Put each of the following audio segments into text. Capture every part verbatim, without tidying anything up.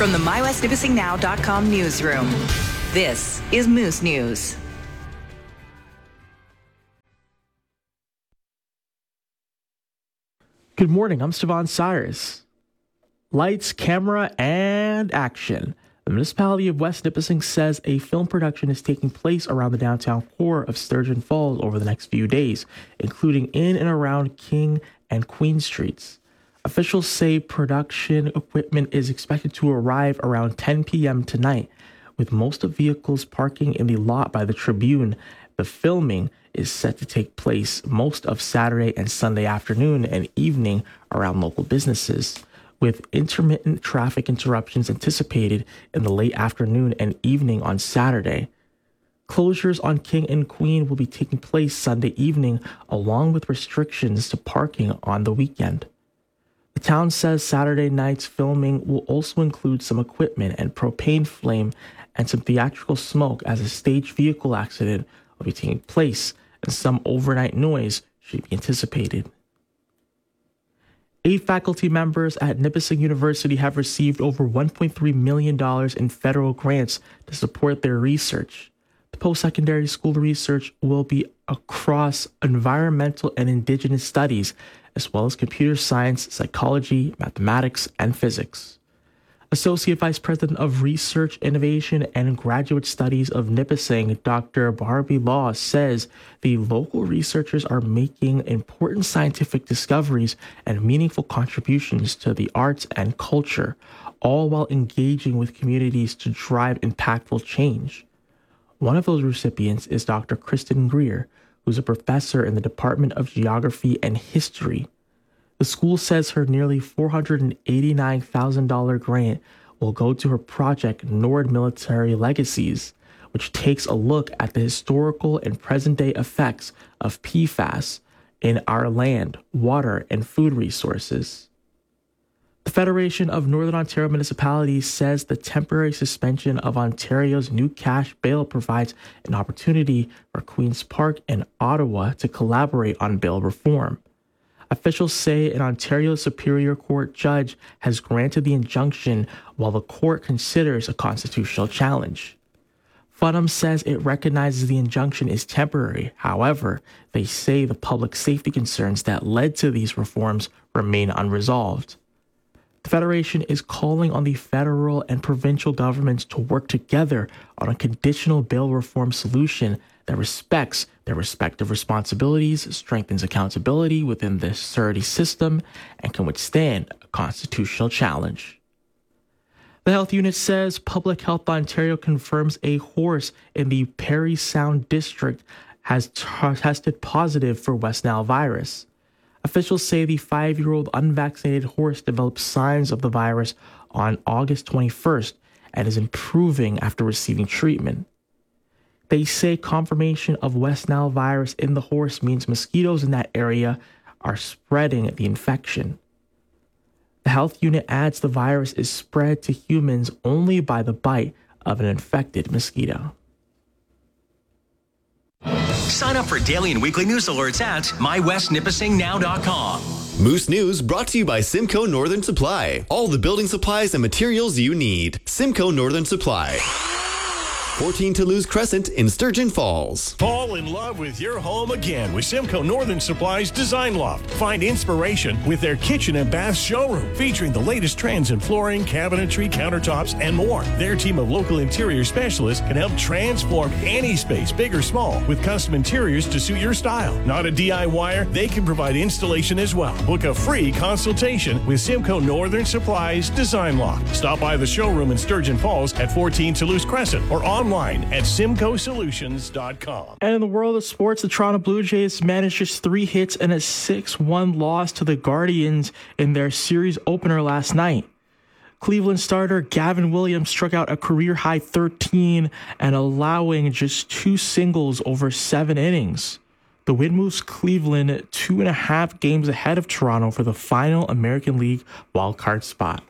From the my west nipissing now dot com newsroom, this is Moose News. Good morning, I'm Stevan Cyrus. Lights, camera, and action. The municipality of West Nipissing says a film production is taking place around the downtown core of Sturgeon Falls over the next few days, including in and around King and Queen Streets. Officials say production equipment is expected to arrive around ten p.m. tonight, with most of vehicles parking in the lot by the Tribune. The filming is set to take place most of Saturday and Sunday afternoon and evening around local businesses, with intermittent traffic interruptions anticipated in the late afternoon and evening on Saturday. Closures on King and Queen will be taking place Sunday evening, along with restrictions to parking on the weekend. The town says Saturday night's filming will also include some equipment and propane flame and some theatrical smoke, as a staged vehicle accident will be taking place and some overnight noise should be anticipated. Eight faculty members at Nipissing University have received over one point three million dollars in federal grants to support their research. The post-secondary school research will be across environmental and indigenous studies, as well as computer science, psychology, mathematics, and physics. Associate Vice President of Research, Innovation, and Graduate Studies of Nipissing, Doctor Barbie Law, says the local researchers are making important scientific discoveries and meaningful contributions to the arts and culture, all while engaging with communities to drive impactful change. One of those recipients is Doctor Kristen Greer, who's a professor in the Department of Geography and History. The school says her nearly four hundred eighty-nine thousand dollars grant will go to her project Nord Military Legacies, which takes a look at the historical and present-day effects of P FAS in our land, water, and food resources. The Federation of Northern Ontario Municipalities says the temporary suspension of Ontario's new cash bail provides an opportunity for Queen's Park and Ottawa to collaborate on bail reform. Officials say an Ontario Superior Court judge has granted the injunction while the court considers a constitutional challenge. Funham says it recognizes the injunction is temporary. However, they say the public safety concerns that led to these reforms remain unresolved. The Federation is calling on the federal and provincial governments to work together on a conditional bail reform solution that respects their respective responsibilities, strengthens accountability within the Surety system, and can withstand a constitutional challenge. The health unit says Public Health Ontario confirms a horse in the Parry Sound district has t- tested positive for West Nile virus. Officials say the five-year-old unvaccinated horse developed signs of the virus on August twenty-first and is improving after receiving treatment. They say confirmation of West Nile virus in the horse means mosquitoes in that area are spreading the infection. The health unit adds the virus is spread to humans only by the bite of an infected mosquito. Sign up for daily and weekly news alerts at my west nipissing now dot com. Moose News brought to you by Simcoe Northern Supply. All the building supplies and materials you need. Simcoe Northern Supply. fourteen Toulouse Crescent in Sturgeon Falls. Fall in love with your home again with Simcoe Northern Supply's Design Loft. Find inspiration with their kitchen and bath showroom, featuring the latest trends in flooring, cabinetry, countertops, and more. Their team of local interior specialists can help transform any space, big or small, with custom interiors to suit your style. Not a DIYer? They can provide installation as well. Book a free consultation with Simcoe Northern Supply's Design Loft. Stop by the showroom in Sturgeon Falls at fourteen Toulouse Crescent or online at simcoe solutions dot com. And in the world of sports, the Toronto Blue Jays managed just three hits and a six one loss to the Guardians in their series opener last night. Cleveland starter Gavin Williams struck out a career-high thirteen and allowing just two singles over seven innings. The win moves Cleveland two and a half games ahead of Toronto for the final American League wildcard spot.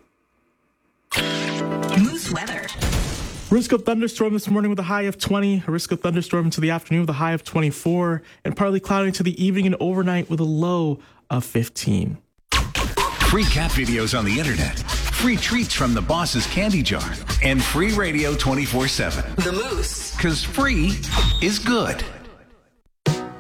Moose weather. Risk of thunderstorm this morning with a high of twenty. A risk of thunderstorm into the afternoon with a high of twenty-four. And partly cloudy into the evening and overnight with a low of fifteen. Free cat videos on the internet. free treats from the boss's candy jar, and free radio twenty-four seven. The Moose. Because free is good.